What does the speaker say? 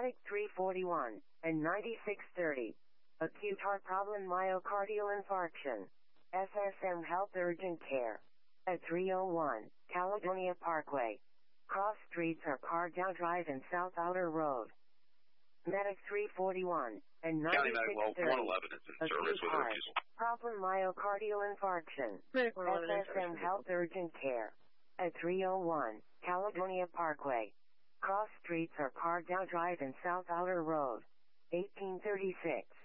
Medic 341 and 9630. Acute heart problem, myocardial infarction. SSM Health Urgent Care. At 301 Caledonia Parkway. Cross streets are Cardell Drive and South Outer Road. Medic 341 and 9630. 111 is in service with a refusal. Problem, myocardial infarction. SSM Health Urgent Care. At 301 Caledonia Parkway. Cross streets are Cardell Drive and South Outer Road. 1836.